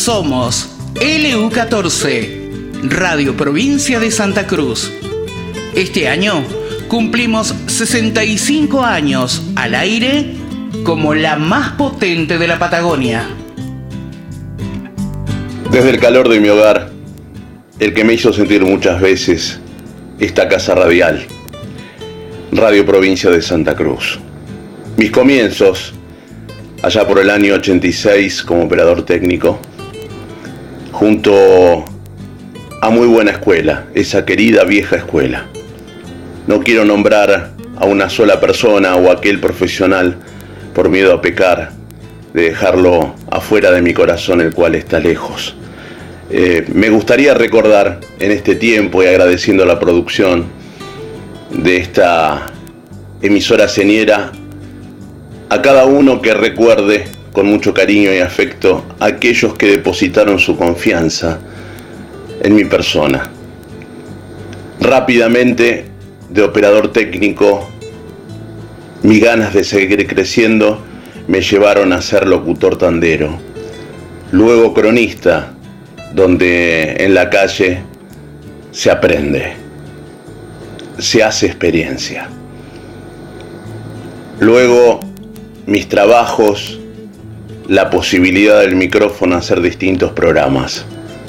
Somos LU14, Radio Provincia de Santa Cruz. Este año cumplimos 65 años al aire como la más potente de la Patagonia. Desde el calor de mi hogar, el que me hizo sentir muchas veces esta casa radial, Radio Provincia de Santa Cruz. Mis comienzos, allá por el año 86 como operador técnico, junto a muy buena escuela, esa querida vieja escuela. No quiero nombrar a una sola persona o aquel profesional por miedo a pecar, de dejarlo afuera de mi corazón, el cual está lejos. Me gustaría recordar en este tiempo, y agradeciendo la producción de esta emisora señera, a cada uno que recuerde con mucho cariño y afecto a aquellos que depositaron su confianza en mi persona. Rápidamente, de operador técnico, mis ganas de seguir creciendo me llevaron a ser locutor tandero, luego cronista, donde en la calle se aprende, se hace experiencia. Luego mis trabajos, la posibilidad del micrófono a hacer distintos programas.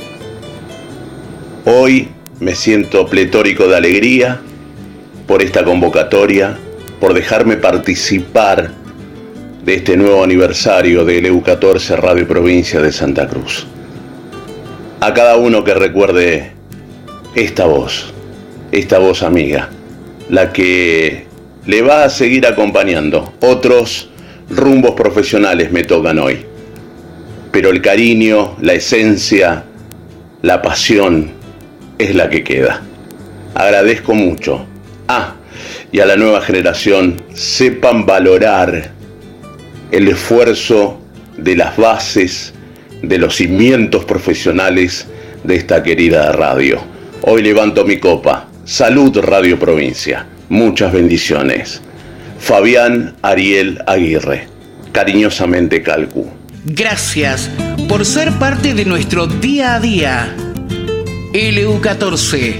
Hoy me siento pletórico de alegría por esta convocatoria, por dejarme participar de este nuevo aniversario de LU14 Radio Provincia de Santa Cruz. A cada uno que recuerde esta voz amiga, la que le va a seguir acompañando. Otros rumbos profesionales me tocan hoy, pero el cariño, la esencia, la pasión es la que queda. Agradezco mucho. Y a la nueva generación, sepan valorar el esfuerzo de las bases, de los cimientos profesionales de esta querida radio. Hoy levanto mi copa. Salud, Radio Provincia. Muchas bendiciones. Fabián Ariel Aguirre. Cariñosamente, Calcu. Gracias por ser parte de nuestro día a día. LU14,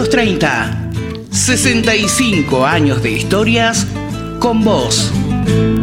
AM830. 65 años de historias con vos.